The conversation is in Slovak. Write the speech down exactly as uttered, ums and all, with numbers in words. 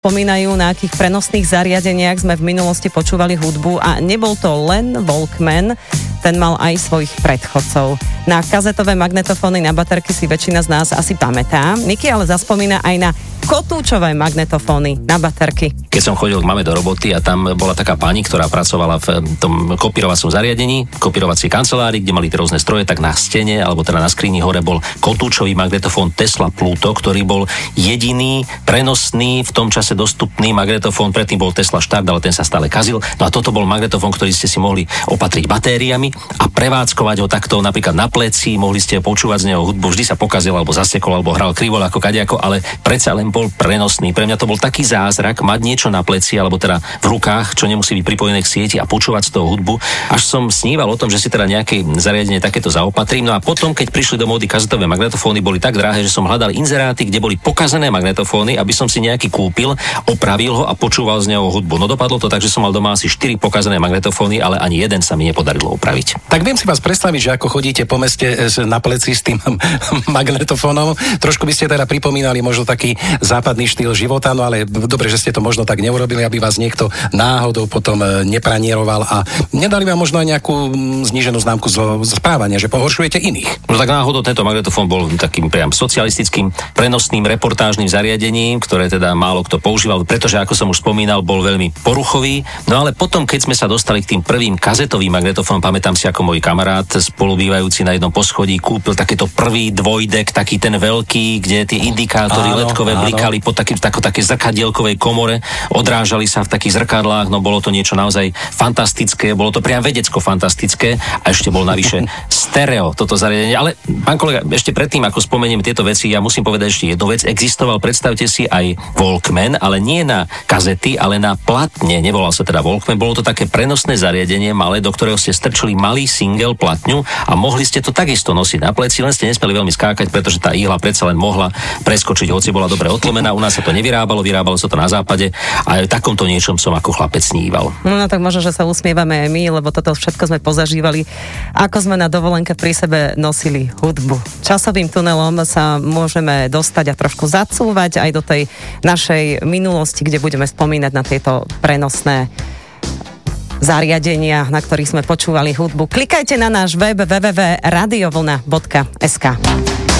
spomínajú, na akých prenosných zariadeniach sme v minulosti počúvali hudbu a nebol to len Walkman, ten mal aj svojich predchodcov. Na kazetové magnetofóny na baterky si väčšina z nás asi pamätá. Niky ale zaspomína aj na kotúčové magnetofóny na baterky. Keď som chodil k mame do roboty a tam bola taká pani, ktorá pracovala v tom kopírovacom zariadení, kopírovacej kancelárii, kde mali tie rôzne stroje, tak na stene, alebo teda na skrini hore bol kotúčový magnetofón Tesla Pluto, ktorý bol jediný prenosný v tom čase dostupný magnetofón. Predtým bol Tesla Štart, ale ten sa stále kazil. No a toto bol magnetofón, ktorý ste si mohli opatriť batériami a prevádzkovať ho takto napríklad na pleci, mohli ste počúvať z neho hudbu, vždy sa pokazil alebo zasekol alebo hral krivo ako kadejako, ale predsa len bol prenosný. Pre mňa to bol taký zázrak mať niečo na pleci alebo teda v rukách, čo nemusí byť pripojené k sieti a počúvať z toho hudbu. Až som sníval o tom, že si teda nejaké zariadenie takéto zaopatrím. No a potom, keď prišli do módy kazetové magnetofóny, boli tak drahé, že som hľadal inzeráty, kde boli pokazené magnetofóny, aby som si nejaký kúpil, opravil ho a počúval z neho hudbu. No dopadlo to tak, že som mal doma asi štyri pokazené magnetofóny, ale ani jeden sa mi nepodarilo opraviť. Tak viem si vás predstaviť, že ako chodíte po meste na pleci s tým magnetofónom. Trošku by ste teda pripomínali možno taký západný štýl života, no ale dobre, že ste to možno tak neurobili, aby vás niekto náhodou potom nepranieroval a nedali vám možno aj nejakú zníženú známku zo správania, že pohoršujete iných. No tak náhodou tento magnetofón bol takým priam socialistickým prenosným reportážnym zariadením, ktoré teda málo kto používal, pretože ako som už spomínal, bol veľmi poruchový. No ale potom, keď sme sa dostali k tým prvým kazetovým magnetofónom, pamätám si, ako môj kamarát spolubývajúci na jednom poschodí kúpil takéto prvý dvojdek, taký ten veľký, kde tie indikátory áno, ledkové áno. blikali po taký, tako, také zrkadielkovej komore, odrážali sa v takých zrkadlách, no bolo to niečo naozaj fantastické, bolo to priam vedecko fantastické a ešte bol navyše stereo toto zariadenie. Ale pán kolega, ešte predtým, ako spomeniem tieto veci, ja musím povedať ešte jednu vec. Existoval, predstavte si, aj Walkman, ale nie na kazety, ale na platne. Nevolal sa teda Walkman, bolo to také prenosné zariadenie malé, do ktorého ste strčili malý single platňu a mohli ste to takisto nosiť na pleci, len ste nespeli veľmi skákať, pretože tá ihla predsa len mohla preskočiť, hoci bola dobre otlomená. U nás sa to nevyrábalo, vyrábalo sa to na západe a aj v takomto niečom som ako chlapec sníval. No, no tak možno, že sa usmievame aj my, lebo toto všetko sme pozažívali, ako sme na dovolenke pri sebe nosili hudbu. Časovým tunelom sa môžeme dostať a trošku zacúvať aj do tej našej minulosti, kde budeme spomínať na tieto prenosné zariadenia, na ktorých sme počúvali hudbu. Klikajte na náš web w w w bodka radiovlna bodka es ka.